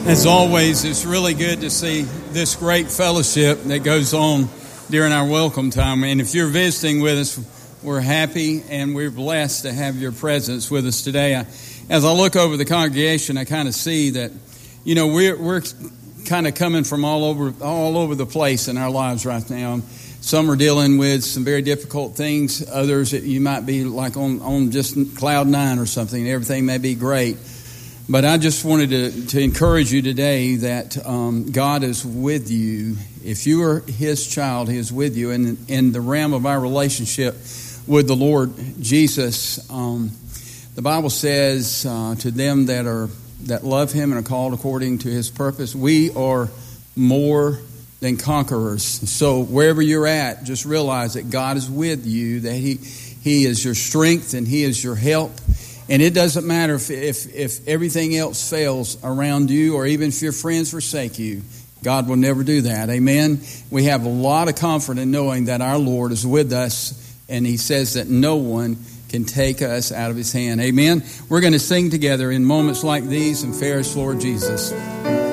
As always, it's really good to see this great fellowship that goes on during our welcome time. And if you're visiting with us, we're happy and we're blessed to have your presence with us today. As I look over the congregation, I kind of see that, you know, we're kind of coming from all over the place in our lives right now. Some are dealing with some very difficult things. Others, you might be like on just cloud nine or something. Everything may be great. But I just wanted to encourage you today that God is with you. If you are His child, He is with you. And in the realm of our relationship with the Lord Jesus, the Bible says to them that love Him and are called according to His purpose, we are more than conquerors. So wherever you're at, just realize that God is with you, that He is your strength and He is your help. And it doesn't matter if everything else fails around you, or even if your friends forsake you. God will never do that. Amen. We have a lot of comfort in knowing that our Lord is with us, and He says that no one can take us out of His hand. Amen. We're going to sing together in moments like these and Fairest Lord Jesus.